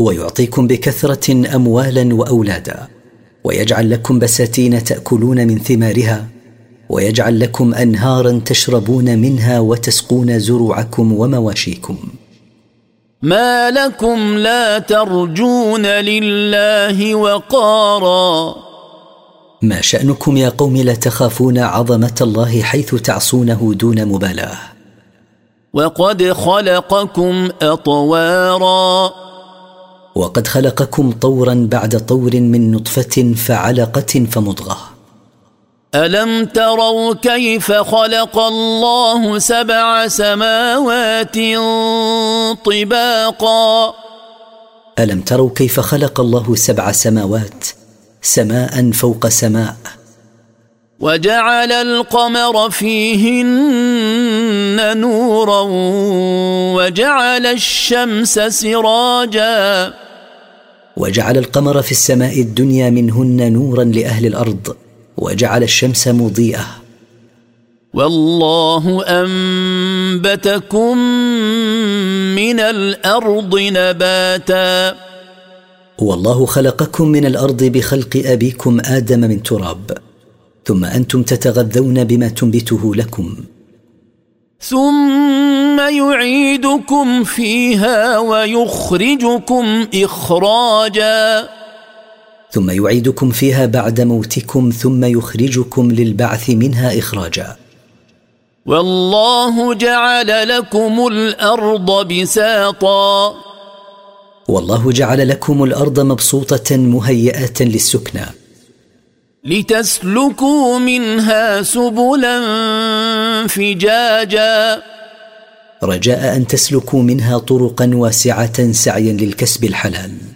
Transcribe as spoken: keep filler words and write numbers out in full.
ويعطيكم بكثرة أموالا وأولادا، ويجعل لكم بساتين تأكلون من ثمارها، ويجعل لكم أنهارا تشربون منها وتسقون زروعكم ومواشيكم. ما لكم لا ترجون لله وقارا. ما شأنكم يا قوم لا تخافون عظمة الله حيث تعصونه دون مبالاة؟ وقد خلقكم أطوارا. وقد خلقكم طورا بعد طور من نطفة فعلقة فمضغة. ألم تروا كيف خلق الله سبع سماوات طباقا. ألم تروا كيف خلق الله سبع سماوات سماء فوق سماء. وجعل القمر فيهن نورا وجعل الشمس سراجا. وجعل القمر في السماء الدنيا منهن نورا لأهل الأرض، وجعل الشمس مضيئة. والله أنبتكم من الأرض نباتا. والله خلقكم من الأرض بخلق أبيكم آدم من تراب، ثم أنتم تتغذون بما تنبته لكم. ثم يعيدكم فيها ويخرجكم إخراجا. ثم يعيدكم فيها بعد موتكم، ثم يخرجكم للبعث منها إخراجا. والله جعل لكم الأرض بساطا. والله جعل لكم الأرض مبسوطة مهيئة للسكنى، لتسلكوا منها سبلا فجاجا. رجاء أن تسلكوا منها طرقا واسعة سعيا للكسب الحلال.